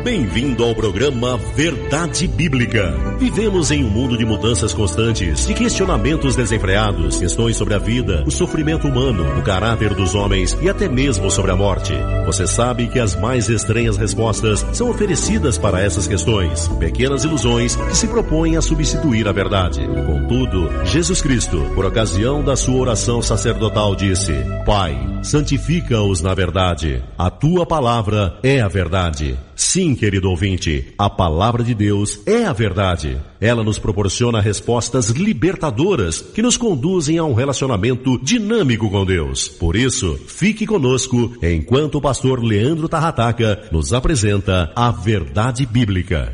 Bem-vindo ao programa Verdade Bíblica. Vivemos em um mundo de mudanças constantes, de questionamentos desenfreados, questões sobre a vida, o sofrimento humano, o caráter dos homens e até mesmo sobre a morte. Você sabe que as mais estranhas respostas são oferecidas para essas questões, pequenas ilusões que se propõem a substituir a verdade. Contudo, Jesus Cristo, por ocasião da sua oração sacerdotal, disse: Pai, santifica-os na verdade. A tua palavra é a verdade. Sim, querido ouvinte, a palavra de Deus é a verdade. Ela nos proporciona respostas libertadoras que nos conduzem a um relacionamento dinâmico com Deus. Por isso, fique conosco enquanto o pastor Leandro Tarrataca nos apresenta a Verdade Bíblica.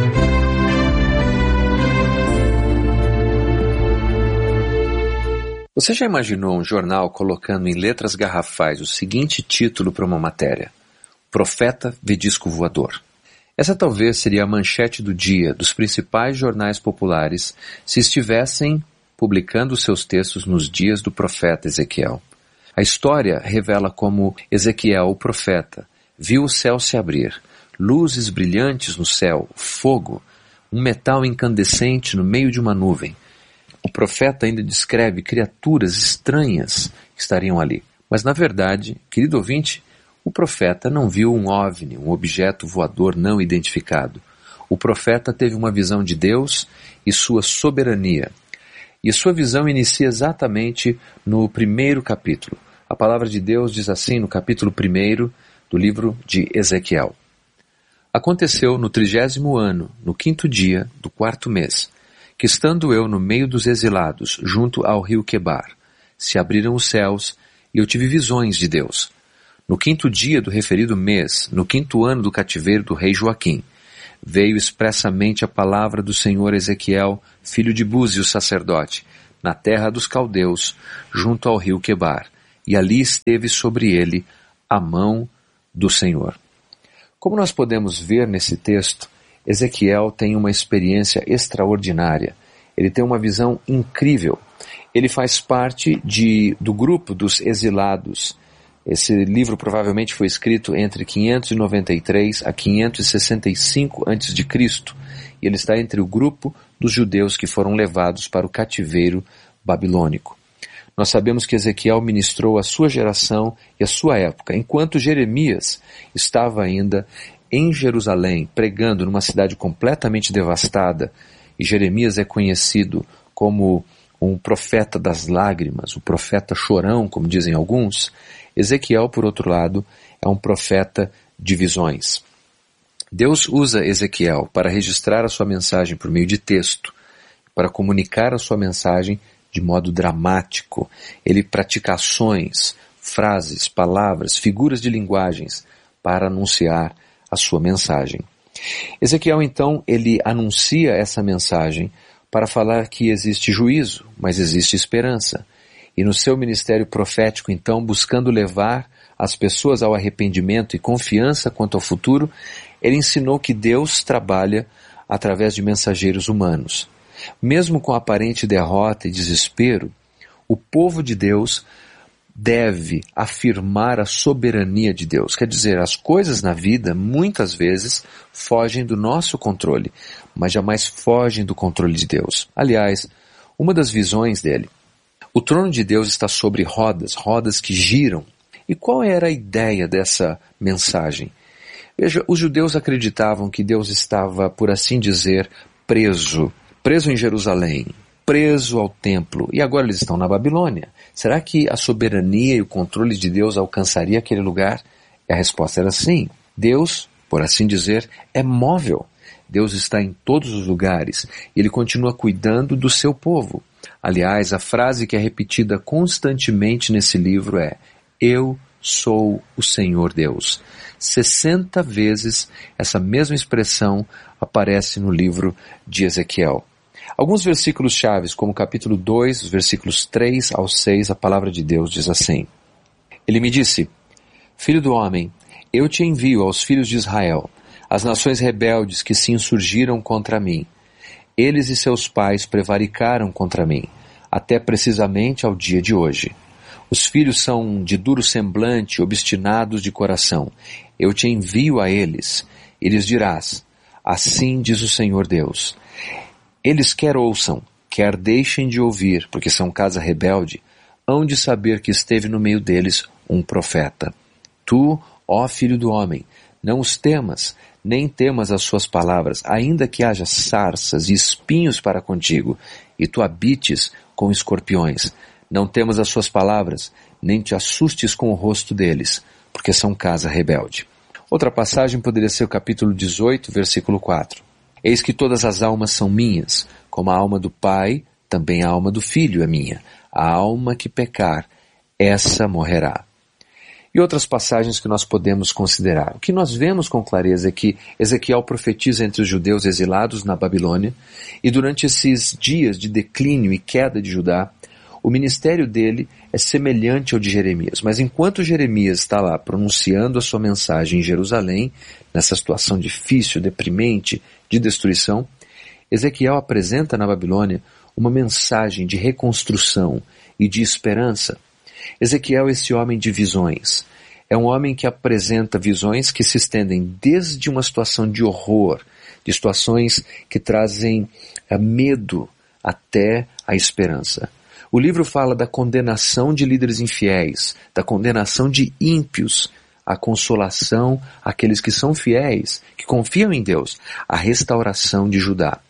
Você já imaginou um jornal colocando em letras garrafais o seguinte título para uma matéria: Profeta vê disco voador? Essa talvez seria a manchete do dia dos principais jornais populares se estivessem publicando seus textos nos dias do profeta Ezequiel. A história revela como Ezequiel, o profeta, viu o céu se abrir, luzes brilhantes no céu, fogo, um metal incandescente no meio de uma nuvem. O profeta ainda descreve criaturas estranhas que estariam ali. Mas na verdade, querido ouvinte, o profeta não viu um OVNI, um objeto voador não identificado. O profeta teve uma visão de Deus e sua soberania. E sua visão inicia exatamente no primeiro capítulo. A palavra de Deus diz assim no capítulo 1 do livro de Ezequiel: Aconteceu no 30º ano, no 5º dia do 4º mês, que estando eu no meio dos exilados, junto ao rio Quebar, se abriram os céus e eu tive visões de Deus. No 5º dia do referido mês, no 5º ano do cativeiro do rei Joaquim, veio expressamente a palavra do Senhor Ezequiel, filho de Buzi, o sacerdote, na terra dos caldeus, junto ao rio Quebar, e ali esteve sobre ele a mão do Senhor. Como nós podemos ver nesse texto, Ezequiel tem uma experiência extraordinária. Ele tem uma visão incrível. Ele faz parte do grupo dos exilados. Esse livro provavelmente foi escrito entre 593 a 565 a.C. E ele está entre o grupo dos judeus que foram levados para o cativeiro babilônico. Nós sabemos que Ezequiel ministrou a sua geração e a sua época, enquanto Jeremias estava ainda em Jerusalém, pregando numa cidade completamente devastada. E Jeremias é conhecido como um profeta das lágrimas, o profeta chorão, como dizem alguns. Ezequiel, por outro lado, é um profeta de visões. Deus usa Ezequiel para registrar a sua mensagem por meio de texto, para comunicar a sua mensagem de modo dramático. Ele pratica ações, frases, palavras, figuras de linguagens para anunciar a sua mensagem. Ezequiel, então, ele anuncia essa mensagem para falar que existe juízo, mas existe esperança. E no seu ministério profético, então, buscando levar as pessoas ao arrependimento e confiança quanto ao futuro, ele ensinou que Deus trabalha através de mensageiros humanos. Mesmo com aparente derrota e desespero, o povo de Deus deve afirmar a soberania de Deus. Quer dizer, as coisas na vida, muitas vezes, fogem do nosso controle, mas jamais fogem do controle de Deus. Aliás, uma das visões dele: o trono de Deus está sobre rodas, rodas que giram. E qual era a ideia dessa mensagem? Veja, os judeus acreditavam que Deus estava, por assim dizer, preso em Jerusalém, preso ao templo, e agora eles estão na Babilônia. Será que a soberania e o controle de Deus alcançaria aquele lugar? E a resposta era sim. Deus, por assim dizer, é móvel. Deus está em todos os lugares e Ele continua cuidando do seu povo. Aliás, a frase que é repetida constantemente nesse livro é: Eu sou o Senhor Deus. 60 vezes essa mesma expressão aparece no livro de Ezequiel. Alguns versículos chaves, como o capítulo 2, os versículos 3 ao 6, a palavra de Deus diz assim: Ele me disse: Filho do homem, eu te envio aos filhos de Israel, as nações rebeldes que se insurgiram contra mim. Eles e seus pais prevaricaram contra mim, até precisamente ao dia de hoje. Os filhos são de duro semblante, obstinados de coração. Eu te envio a eles. e lhes dirás: assim diz o Senhor Deus. Eles quer ouçam, quer deixem de ouvir, porque são casa rebelde, hão de saber que esteve no meio deles um profeta. Tu, ó filho do homem, não os temas, nem temas as suas palavras, ainda que haja sarças e espinhos para contigo, e tu habites com escorpiões. Não temas as suas palavras, nem te assustes com o rosto deles, porque são casa rebelde. Outra passagem poderia ser o capítulo 18, versículo 4. Eis que todas as almas são minhas, como a alma do Pai, também a alma do Filho é minha. A alma que pecar, essa morrerá. E outras passagens que nós podemos considerar. O que nós vemos com clareza é que Ezequiel profetiza entre os judeus exilados na Babilônia, e durante esses dias de declínio e queda de Judá, o ministério dele é semelhante ao de Jeremias. Mas enquanto Jeremias está lá pronunciando a sua mensagem em Jerusalém, nessa situação difícil, deprimente, de destruição, Ezequiel apresenta na Babilônia uma mensagem de reconstrução e de esperança. Ezequiel é esse homem de visões. É um homem que apresenta visões que se estendem desde uma situação de horror, de situações que trazem medo até a esperança. O livro fala da condenação de líderes infiéis, da condenação de ímpios, a consolação àqueles que são fiéis, que confiam em Deus, a restauração de Judá.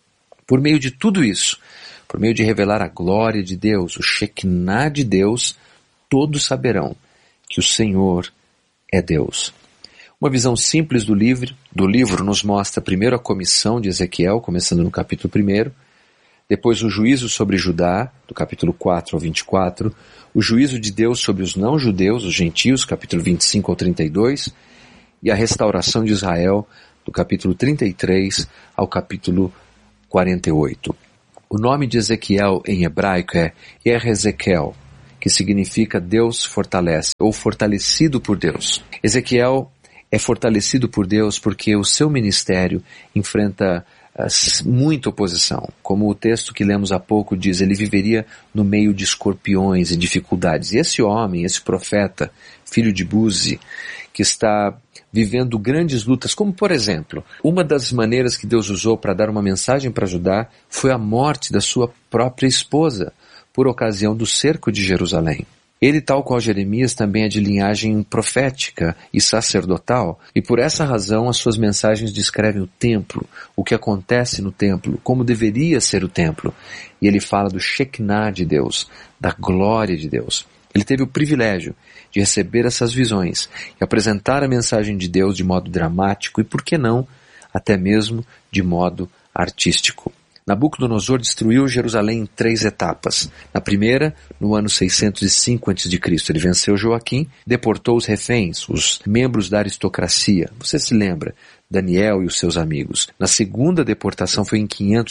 Por meio de tudo isso, por meio de revelar a glória de Deus, o Shekinah de Deus, todos saberão que o Senhor é Deus. Uma visão simples do livro nos mostra primeiro a comissão de Ezequiel, começando no capítulo 1, depois o juízo sobre Judá, do capítulo 4 ao 24, o juízo de Deus sobre os não-judeus, os gentios, capítulo 25 ao 32, e a restauração de Israel, do capítulo 33 ao capítulo 48. O nome de Ezequiel em hebraico é Ezequiel, que significa Deus fortalece, ou fortalecido por Deus. Ezequiel é fortalecido por Deus porque o seu ministério enfrenta muita oposição. Como o texto que lemos há pouco diz, ele viveria no meio de escorpiões e dificuldades. E esse homem, esse profeta, filho de Buzi, que está vivendo grandes lutas, como por exemplo, uma das maneiras que Deus usou para dar uma mensagem para Judá foi a morte da sua própria esposa, por ocasião do cerco de Jerusalém. Ele, tal qual Jeremias, também é de linhagem profética e sacerdotal, e por essa razão as suas mensagens descrevem o templo, o que acontece no templo, como deveria ser o templo. E ele fala do Shekinah de Deus, da glória de Deus. Ele teve o privilégio de receber essas visões e apresentar a mensagem de Deus de modo dramático e, por que não, até mesmo de modo artístico. Nabucodonosor destruiu Jerusalém em 3 etapas. Na primeira, no ano 605 a.C., ele venceu Joaquim, deportou os reféns, os membros da aristocracia. Você se lembra? Daniel e os seus amigos. Na segunda deportação foi em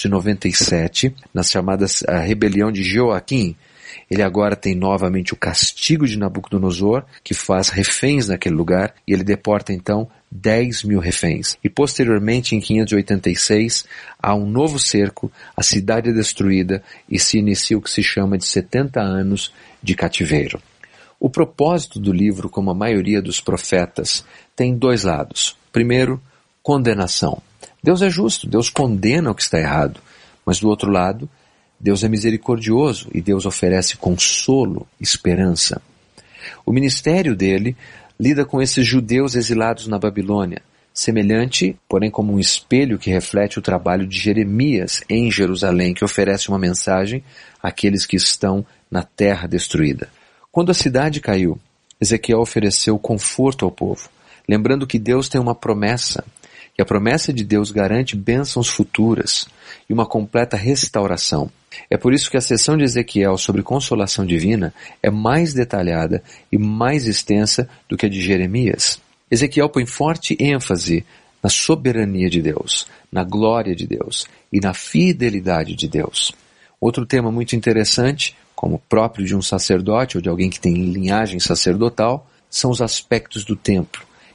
597, na chamada rebelião de Joaquim. Ele agora tem novamente o castigo de Nabucodonosor, que faz reféns naquele lugar, e ele deporta então 10.000 reféns. E posteriormente, em 586, há um novo cerco, a cidade é destruída e se inicia o que se chama de 70 anos de cativeiro. O propósito do livro, como a maioria dos profetas, tem 2 lados. Primeiro, condenação. Deus é justo, Deus condena o que está errado. Mas do outro lado, Deus é misericordioso e Deus oferece consolo, esperança. O ministério dele lida com esses judeus exilados na Babilônia, semelhante, porém como um espelho que reflete o trabalho de Jeremias em Jerusalém, que oferece uma mensagem àqueles que estão na terra destruída. Quando a cidade caiu, Ezequiel ofereceu conforto ao povo, lembrando que Deus tem uma promessa, e a promessa de Deus garante bênçãos futuras e uma completa restauração. É por isso que a seção de Ezequiel sobre consolação divina é mais detalhada e mais extensa do que a de Jeremias. Ezequiel põe forte ênfase na soberania de Deus, na glória de Deus e na fidelidade de Deus. Outro tema muito interessante, como próprio de um sacerdote ou de alguém que tem linhagem sacerdotal, são os aspectos do templo.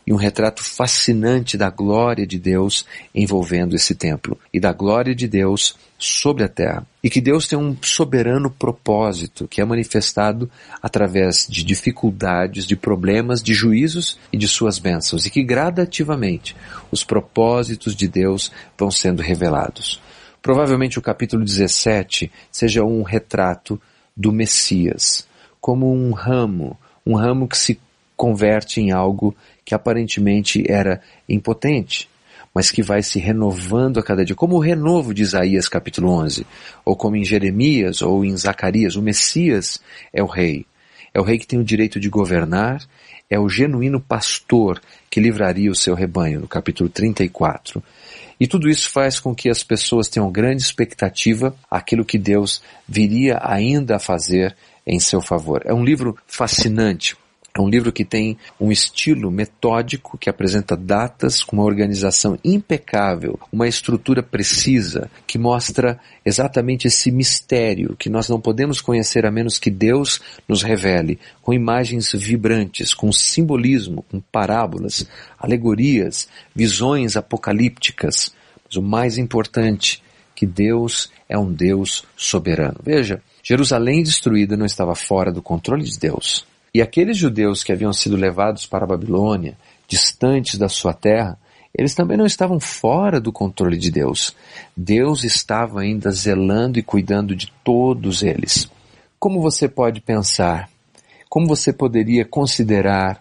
e um retrato fascinante da glória de Deus envolvendo esse templo e da glória de Deus sobre a terra. E que Deus tem um soberano propósito que é manifestado através de dificuldades, de problemas, de juízos e de suas bênçãos, e que gradativamente os propósitos de Deus vão sendo revelados. Provavelmente o capítulo 17 seja um retrato do Messias, como um ramo que se converte em algo que aparentemente era impotente, mas que vai se renovando a cada dia, como o renovo de Isaías capítulo 11, ou como em Jeremias ou em Zacarias. O Messias é o rei que tem o direito de governar, é o genuíno pastor que livraria o seu rebanho, no capítulo 34. E tudo isso faz com que as pessoas tenham grande expectativa àquilo que Deus viria ainda a fazer em seu favor. É um livro fascinante. É um livro que tem um estilo metódico, que apresenta datas com uma organização impecável, uma estrutura precisa, que mostra exatamente esse mistério que nós não podemos conhecer a menos que Deus nos revele, com imagens vibrantes, com simbolismo, com parábolas, alegorias, visões apocalípticas. Mas o mais importante, que Deus é um Deus soberano. Veja, Jerusalém destruída não estava fora do controle de Deus. E aqueles judeus que haviam sido levados para a Babilônia, distantes da sua terra, eles também não estavam fora do controle de Deus. Deus estava ainda zelando e cuidando de todos eles. Como você pode pensar? Como você poderia considerar,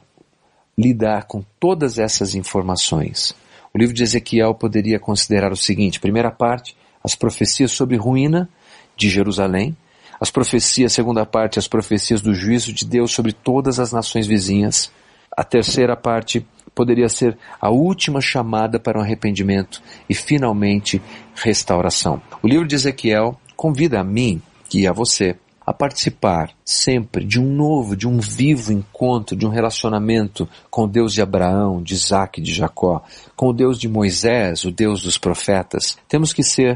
lidar com todas essas informações? O livro de Ezequiel poderia considerar o seguinte: primeira parte, as profecias sobre ruína de Jerusalém. As profecias, segunda parte, as profecias do juízo de Deus sobre todas as nações vizinhas. A terceira parte poderia ser a última chamada para um arrependimento e, finalmente, restauração. O livro de Ezequiel convida a mim e a você a participar sempre de um vivo encontro, de um relacionamento com o Deus de Abraão, de Isaac e de Jacó, com o Deus de Moisés, o Deus dos profetas. Temos que ser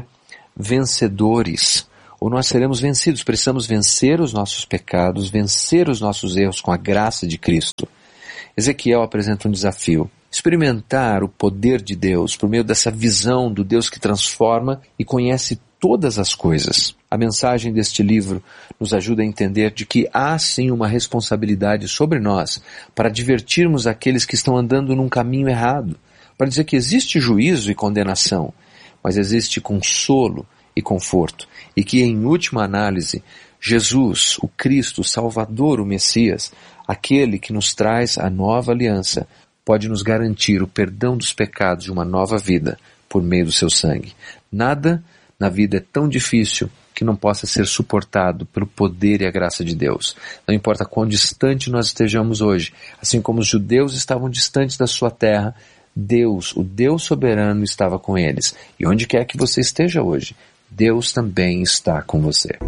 vencedores, ou nós seremos vencidos. Precisamos vencer os nossos pecados, vencer os nossos erros com a graça de Cristo. Ezequiel apresenta um desafio: experimentar o poder de Deus por meio dessa visão do Deus que transforma e conhece todas as coisas. A mensagem deste livro nos ajuda a entender de que há sim uma responsabilidade sobre nós para advertirmos aqueles que estão andando num caminho errado, para dizer que existe juízo e condenação, mas existe consolo e conforto, e que em última análise, Jesus, o Cristo, o Salvador, o Messias, aquele que nos traz a nova aliança, pode nos garantir o perdão dos pecados de uma nova vida por meio do seu sangue. Nada na vida é tão difícil que não possa ser suportado pelo poder e a graça de Deus. Não importa quão distante nós estejamos hoje, assim como os judeus estavam distantes da sua terra, Deus, o Deus soberano, estava com eles. E onde quer que você esteja hoje, Deus também está com você.